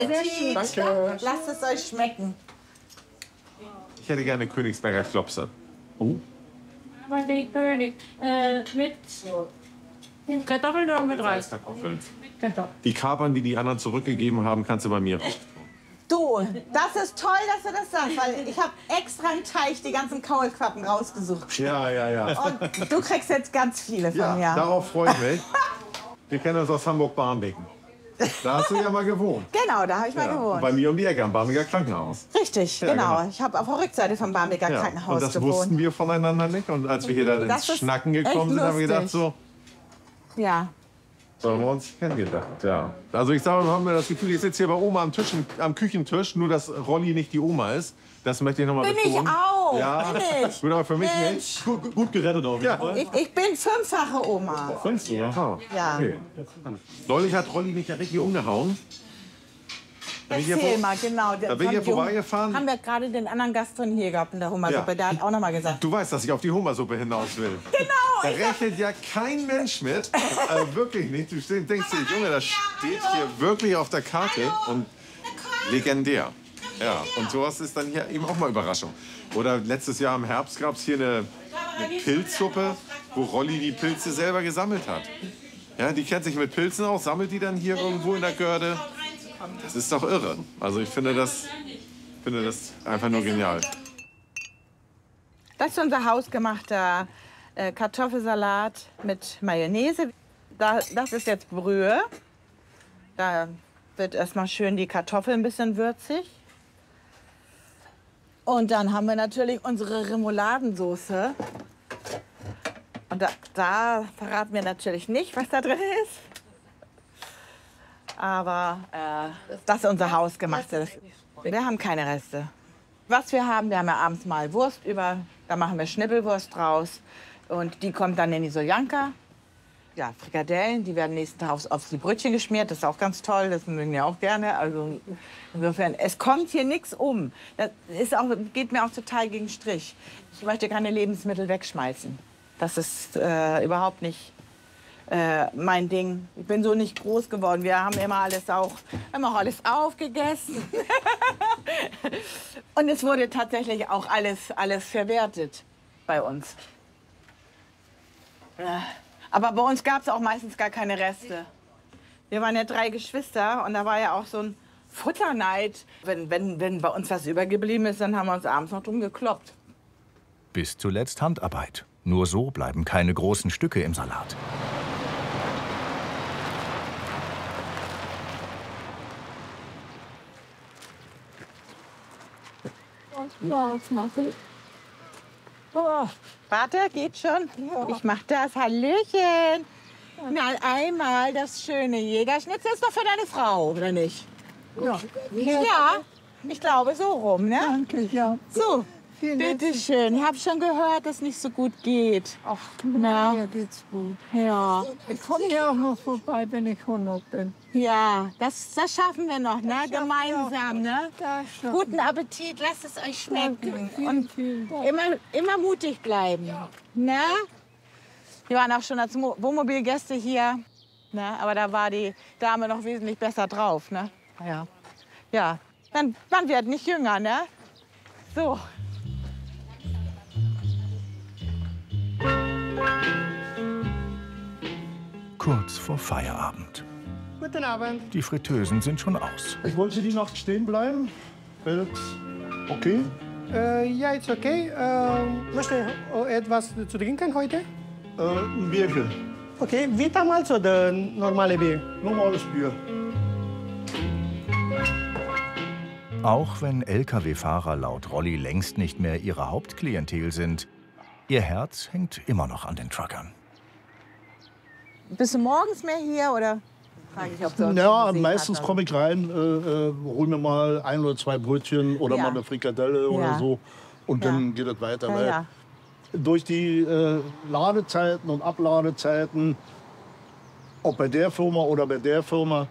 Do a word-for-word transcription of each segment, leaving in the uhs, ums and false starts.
Sehr schön. Danke. Lasst es euch schmecken. Ich hätte gerne Königsberger Klopse. Oh. Aber die König äh, mit Kartoffeln oder mit Reis? Kartoffeln. Kartoffeln. Die Kapern, die die anderen zurückgegeben haben, kannst du bei mir raus. Du, das ist toll, dass du das sagst, weil ich habe extra im Teich die ganzen Kaulquappen rausgesucht. Ja, ja, ja. Und du kriegst jetzt ganz viele von Ja, mir. darauf freue ich mich. Wir kennen uns aus Hamburg-Barmbeken. Da hast du ja mal gewohnt. Genau, da habe ich mal Ja, gewohnt. bei mir um die Ecke am Barmbeker Krankenhaus. Richtig, Ja, genau. genau. Ich habe auf der Rückseite vom Barmbeker Ja. Krankenhaus Und das gewohnt. wussten wir voneinander nicht. Und als wir hier da Das ins ist Schnacken echt gekommen sind, haben wir gedacht, lustig. so, Ja. so haben wir uns kennengelernt. Ja. Also ich sage, wir haben das Gefühl, ich sitze hier bei Oma am, Tisch, am Küchentisch, nur dass Rolli nicht die Oma ist. Das möchte ich noch mal Bin ich betonen. auch. Ja, Bin ich. gut, aber für mich Mensch. nicht. Gut, gut gerettet auf jeden Ja. Fall. Ich, ich bin fünffache Oma. Findest du, ja? Ah, Ja. okay. Neulich hat Rolli mich ja richtig umgehauen. Da bin ich hier Erzähl vor- mal, genau. Da bin ich hier vorbeigefahren. Haben wir gerade den anderen Gast von hier gehabt in der Hummersuppe. Ja. Der hat auch noch mal gesagt. Du weißt, dass ich auf die Hummersuppe hinaus will. Genau. Da rechnet ja kein Mensch mit. Äh, wirklich nicht. Du steh- denkst dir, Junge, das steht hier wirklich auf der Karte. Und legendär. Ja, und sowas ist dann hier eben auch mal Überraschung. Oder letztes Jahr im Herbst gab es hier eine, eine Pilzsuppe, wo Rolli die Pilze selber gesammelt hat. Ja, die kennt sich mit Pilzen aus, sammelt die dann hier irgendwo in der Görde. Das ist doch irre. Also ich finde das, finde das einfach nur genial. Das ist unser hausgemachter äh, Kartoffelsalat mit Mayonnaise. Da, das ist jetzt Brühe. Da wird erstmal schön die Kartoffel ein bisschen würzig. Und dann haben wir natürlich unsere Remouladensoße. Und da, da verraten wir natürlich nicht, was da drin ist. Aber äh, das ist unser hausgemachtes. Wir haben keine Reste. Was wir haben, wir haben ja abends mal Wurst über. Da machen wir Schnibbelwurst draus. Und die kommt dann in die Soljanka. Ja, Frikadellen, die werden nächsten Tag aufs, auf die Brötchen geschmiert. Das ist auch ganz toll, das mögen wir auch gerne. Also insofern, es kommt hier nichts um. Das ist auch, geht mir auch total gegen Strich. Ich möchte keine Lebensmittel wegschmeißen. Das ist äh, überhaupt nicht äh, mein Ding. Ich bin so nicht groß geworden. Wir haben immer alles auch, haben auch alles aufgegessen. Und es wurde tatsächlich auch alles, alles verwertet bei uns. Ja. Aber bei uns gab es auch meistens gar keine Reste. Wir waren ja drei Geschwister und da war ja auch so ein Futterneid. Wenn, wenn, wenn bei uns was übergeblieben ist, dann haben wir uns abends noch drum gekloppt. Bis zuletzt Handarbeit. Nur so bleiben keine großen Stücke im Salat. Oh, warte, geht schon. Ich mach das. Hallöchen. Mal einmal das schöne Jägerschnitzel ist doch für deine Frau, oder nicht? Ja. Ja, ich glaube so rum, ne? Danke, ja. So, Vielen bitte schön. Ich habe schon gehört, dass es nicht so gut geht. Ach, Na? mir geht's gut. Ja, Ich komme hier auch noch vorbei, wenn ich hundert bin. ja, das, das schaffen wir noch, ne? Gemeinsam, ne? Das schaffen Guten Appetit, lasst es euch schmecken. Danke, vielen, Und vielen Dank. immer, immer mutig bleiben. Ne? Wir waren auch schon als Mo- Wohnmobilgäste hier. Ne? Aber da war die Dame noch wesentlich besser drauf. Ne? Ja. Ja. Man, man wird nicht jünger, ne? So. Kurz vor Feierabend. Guten Abend. Die Fritteusen sind schon aus. Ich wollte die Nacht stehen bleiben. Wäre das okay? Äh, ja, ist okay. Äh, möchte ich etwas zu trinken heute? Äh, ein Bierchen. Okay, wie damals oder normale Bier? Normales Bier. Auch wenn L K W-Fahrer laut Rolli längst nicht mehr ihre Hauptklientel sind, ihr Herz hängt immer noch an den Truckern. Bist du morgens mehr hier oder? Frage ich, ob du Ja, gesehen meistens hast. komme ich rein, äh, äh, hol mir mal ein oder zwei Brötchen oder Ja. mal eine Frikadelle oder Ja. so. Und Ja. dann geht es weiter. Ja, weil ja. Durch die äh, Ladezeiten und Abladezeiten, ob bei der Firma oder bei der Firma,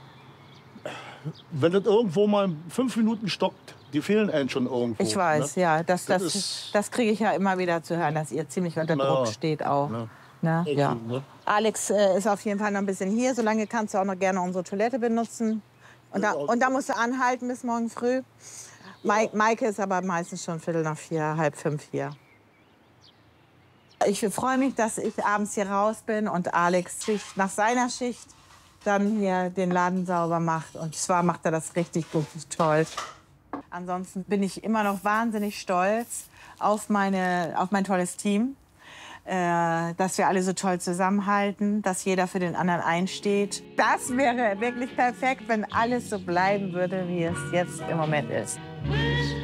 wenn es irgendwo mal fünf Minuten stockt, die fehlen einem schon irgendwo. Ich weiß, ne? ja. Das, Das das, ist- das kriege ich ja immer wieder zu hören, dass ihr ziemlich unter Na, Druck steht auch. na. Ne? Ja. Ne? Alex äh, ist auf jeden Fall noch ein bisschen hier. Solange kannst du auch noch gerne unsere Toilette benutzen. Und da, und da musst du anhalten bis morgen früh. Maike, Maike ist aber meistens schon Viertel nach vier, halb fünf hier. Ich freue mich, dass ich abends hier raus bin und Alex sich nach seiner Schicht dann hier den Laden sauber macht. Und zwar macht er das richtig gut, toll. Ansonsten bin ich immer noch wahnsinnig stolz auf, meine, auf mein tolles Team. Äh, dass wir alle so toll zusammenhalten, dass jeder für den anderen einsteht. Das wäre wirklich perfekt, wenn alles so bleiben würde, wie es jetzt im Moment ist.